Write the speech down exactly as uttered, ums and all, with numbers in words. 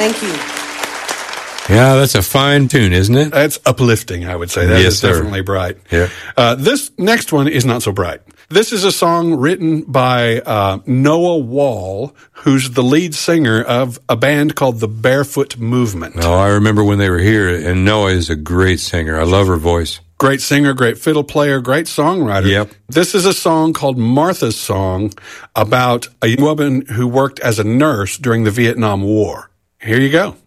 Thank you. Yeah, that's a fine tune, isn't it? That's uplifting, I would say. That Yes, is sir. definitely bright. Yeah. Uh, this next one is not so bright. This is a song written by uh, Noah Wall, who's the lead singer of a band called the Barefoot Movement. Oh, I remember when they were here, and Noah is a great singer. I love her voice. Great singer, great fiddle player, great songwriter. Yep. This is a song called Martha's Song about a woman who worked as a nurse during the Vietnam War. Here you go.